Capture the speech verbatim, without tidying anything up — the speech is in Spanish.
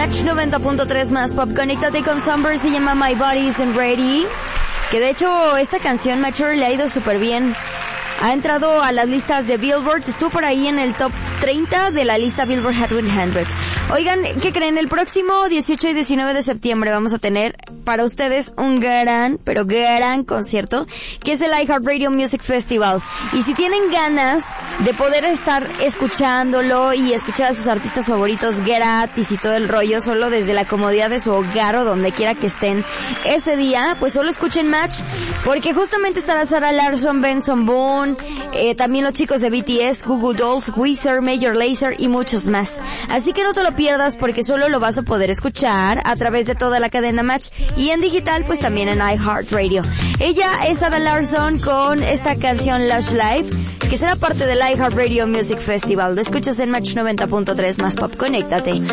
Match noventa punto tres más Pop. Conéctate con Sunburst, se llama My Body Isn't Ready. Que de hecho esta canción Mature le ha ido súper bien. Ha entrado a las listas de Billboard, estuvo por ahí en el top treinta de la lista Billboard Hot cien. Oigan, ¿qué creen? El próximo dieciocho y diecinueve de septiembre vamos a tener para ustedes un gran, pero gran concierto, que es el iHeartRadio Music Festival. Y si tienen ganas de poder estar escuchándolo y escuchar a sus artistas favoritos gratis y todo el rollo, solo desde la comodidad de su hogar o donde quiera que estén ese día, pues solo escuchen Match, porque justamente estará Sarah Larsson, Benson Boone, Eh, también los chicos de B T S, Google Dolls, Weezer, Major Lazer y muchos más. Así que no te lo pierdas porque solo lo vas a poder escuchar a través de toda la cadena Match y en digital pues también en iHeartRadio. Ella es Sarah Larsson con esta canción Lush Life, que será parte del iHeartRadio Music Festival. Lo escuchas en Match noventa punto tres más Pop. Conéctate.